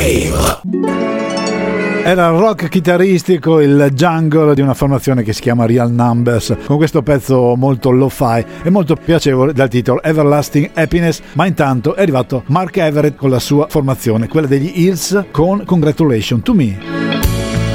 Wave. Era il rock chitarristico, il jungle di una formazione che si chiama Real Numbers, con questo pezzo molto lo-fi e molto piacevole dal titolo Everlasting Happiness. Ma intanto è arrivato Mark Everett con la sua formazione, quella degli Hills, con Congratulations to Me.